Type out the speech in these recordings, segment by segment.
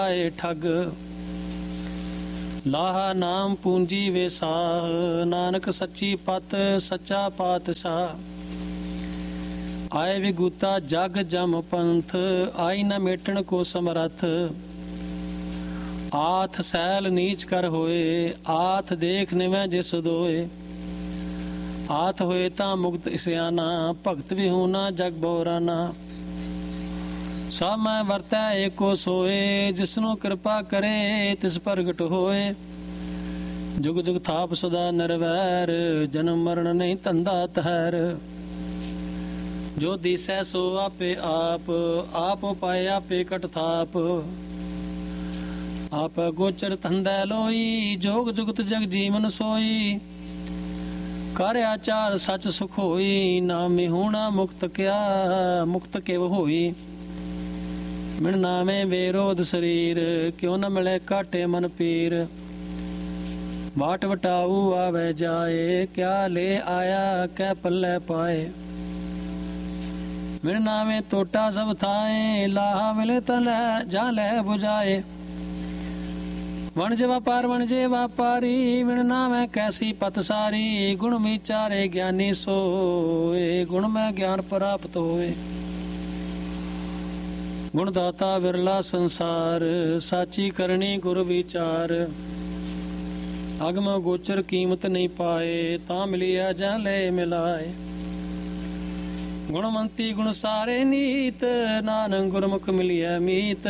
ਆਏ ਠੱਗ। ਲਾਹਾ ਨਾਮ ਪੂੰਜੀ ਵੇਸਾਹ, ਨਾਨਕ ਸੱਚੀ ਪਤ ਸੱਚਾ ਪਾਤਸ਼ਾਹ। ਆਏ ਵਿਗੂਤਾ ਜਗ ਜਮ ਪੰਥ, ਆਈ ਨ ਮੇਟਣ ਕੋ ਸਮਰੱਥ। ਆਥ ਸੈਲ ਨੀਚ ਕਰ ਹੋਏ, ਆਥ ਦੇਖ ਨਿਵੈ ਜਿਸ ਦੋਏ। ਆਥ ਹੋਏ ਤਾਂ ਮੁਕਤ ਸਿਆਣਾ, ਭਗਤ ਵਿਹੂਣਾ ਜਗ ਬੋਰਾਨਾ। ਸਭ ਮੈਂ ਵਰਤੈ ਏਕੋ ਸੋਏ, ਜਿਸਨੂੰ ਕਿਰਪਾ ਕਰੇ ਤਿਸ ਪ੍ਰਗਟ ਹੋਏ। ਜੁਗ ਜੁਗ ਥਾਪ ਸਦਾ ਨਿਰਵੈਰ, ਜਨਮ ਮਰਨ ਨਹੀਂ ਧੰਦਾ ਤਹਿਰ। ਜੋ ਦੀਸੈ ਸੋ ਆਪੇ ਆਪ, ਆਪ ਉਪਾਏ ਆਪੇ ਕਟ ਥਾਪ। ਆਪ ਗੋਚਰ ਧੰਦੈ ਲੋਈ, ਜੋਗ ਜੁਗਤ ਜਗ ਜੀਵਨ ਸੋਈ। ਕਰ ਆਚਾਰ ਸਚ ਸੁਖ ਹੋਈ, ਨਾਮ ਵਿਹੂਣਾ ਮੁਕਤ ਕਿਆ ਮੁਕਤ ਕਿਵ ਹੋਈ। ਮਿਣ ਨਾਵੇਂ ਬੇਰੋਧ ਸਰੀਰ, ਕਿਉ ਨ ਮਿਲੇ ਘਾਟੇ ਮਨ ਪੀਰ। ਬਾਟ ਵਟਾਊ ਆਵੇ ਜਾਏ, ਕਿਆ ਲੈ ਆਇਆ ਕਹਿ ਪੱਲੇ ਪਾਏ। ਮਿਣ ਨਾਵੇਂ ਟੋਟਾ ਸਭ ਥਾਏ, ਲਾਹਾ ਮਿਲੇ ਤਾਂ ਲੈ ਜਾ ਲੈ ਬੁਝਾਏ। ਵਣਜ ਵਪਾਰ ਵਣਜੇ ਵਪਾਰੀ, ਵਿਣ ਨਾਵੇਂ ਕੈਸੀ ਪਤ ਸਾਰੀ। ਗੁਣ ਵਿਚਾਰੇ ਗਿਆਨੀ ਸੋਏ, ਗੁਣ ਮੈਂ ਗਿਆਨ ਪ੍ਰਾਪਤ ਹੋਏ। ਗੁਣ ਦਾਤਾ ਵਿਰਲਾ ਸੰਸਾਰ, ਸਾਚੀ ਕਰਨੀ ਗੁਰ ਵਿਚਾਰ। ਅਗਮ ਗੋਚਰ ਕੀਮਤ ਨਹੀਂ ਪਾਏ, ਤਾਂ ਮਿਲਿਆ ਜਾਂ ਲੈ ਮਿਲਾਏ। ਗੁਣਵੰਤੀ ਗੁਣ ਸਾਰੇ ਨੀਤ, ਨਾਨਕ ਗੁਰਮੁਖ ਮਿਲਿਆ ਮੀਤ।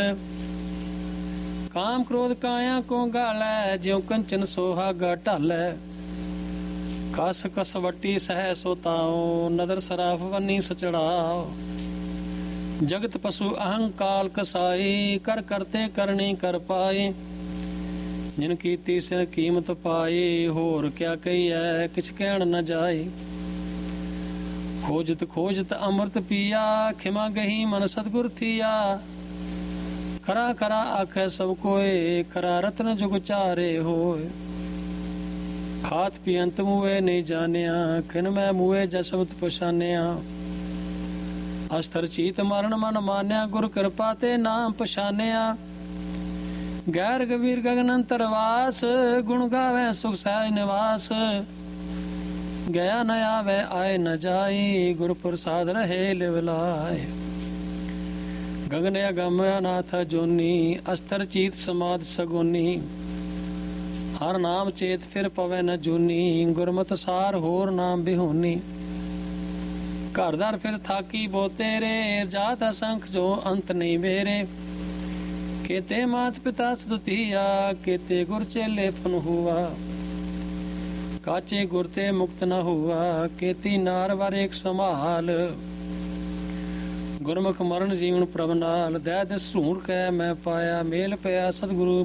ਕਾਮ ਕ੍ਰੋਧ ਕਾਇਆ ਕੋ ਗਾਲੈ, ਜਿਉ ਕੰਚਨ ਸੋਹਾਗਾ ਢਾਲੈ। ਕਸ ਕਸ ਵਟੀ ਸਹਿ ਸੋ ਤਾਉ, ਨਦਰ ਸਰਾਫ ਵੰਨੀ ਸਚੜਾਓ। ਜਗਤ ਪਸ਼ੂ ਅਹੰਕਾਲ ਕਸਾਈ, ਕਰ ਕਰਤੇ ਕਰਨੀ ਕਰ ਪਾਈ। ਜਿਨ ਕੀਤੀ ਸਿਰ ਕੀਮਤ ਪਾਈ, ਹੋਰ ਕਿਆ ਕਹੀਐ ਕਿਛ ਕਹਿਣ ਨ ਜਾਏ। ਖੋਜਤ ਖੋਜਤ ਅੰਮ੍ਰਿਤ ਪੀਆ, ਖਿਮਾ ਗਹੀ ਮਨ ਸਤਿਗੁਰ ਥੀਆ। ਖਰਾ ਖਰਾ ਆਖੈ ਸਭ ਕੋਏ, ਖਰਾ ਰਤਨ ਜੁਗ ਚਾਰੇ ਹੋਏ। ਖਾਤ ਪੀਅੰਤ ਮੂਏ ਨਹੀਂ ਜਾਣਿਆ, ਖਿਨ ਮੈਂ ਮੂਏ ਜਸਵਤ ਪਛਾਨਿਆ। ਅਸਥਰ ਚੀਤ ਮਰਨ ਮਨ ਮਾਨਿਆ, ਗੁਰ ਕਿਰਪਾ ਤੇ ਨਾਮ ਪਛਾਨਿਆ। ਗੈਰ ਗੰਭੀਰ ਗਗਨ ਅੰਤਰਵਾਸ, ਗੁਣ ਗਾਵੇ ਸੁਖ ਸਹਿਜ ਨਿਵਾਸ। ਗਿਆ ਨ ਆਵੇ ਆਏ ਨ ਜਾਈ, ਗੁਰ ਪ੍ਰਸਾਦ ਰਹੇ ਲਿਵ ਲਾਏ। ਗਗਨ ਅਗਮ ਅਨਾਥ ਜੋਨੀ, ਅਸਥਰ ਚੀਤ ਸਮਾਧ ਸਗੋਨੀ। ਹਰ ਨਾਮ ਚੇਤ ਫਿਰ ਪਵੇ ਨ ਜੂਨੀ, ਗੁਰਮਤਿ ਸਾਰ ਹੋਰ ਨਾਮ ਬਿਹੂਨੀ। ਘਰ ਦਰ ਫਿਰ ਥਾਕੀ ਬੋ ਤੇਰੇ, ਜਾਤ ਅਸੰਖ ਜੋ ਅੰਤ ਨਹੀਂ ਮੇਰੇ। ਕੇਤੇ ਮਾਤ ਪਿਤਾ ਸਤੁਤੀਆ, ਕੇਤੇ ਗੁਰ ਚੇਲੇ ਫਨ ਹੁਆ। ਕਾਚੇ ਗੁਰ ਤੇ ਮੁਕਤ ਨ ਹੁਆ, ਕੇਤੀ ਨਾਰ ਵਰ ਏਕ ਸੰਭਾਲ। ਗੁਰਮੁਖ ਮਰਨ ਜੀਵਨ ਪ੍ਰਭ ਨਾਲ, ਦੈ ਦਿਸ ਸੂਰ ਕੈ ਮੈਂ ਪਾਇਆ। ਮੇਲ ਪਿਆ ਸਤਿਗੁਰੂ